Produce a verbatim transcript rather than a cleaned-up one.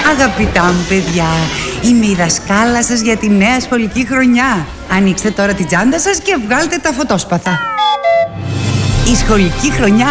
Αγαπητά μου παιδιά, είμαι η δασκάλα σας για τη νέα σχολική χρονιά. Ανοίξτε τώρα την τσάντα σας και βγάλτε τα φωτόσπαθα. Η σχολική χρονιά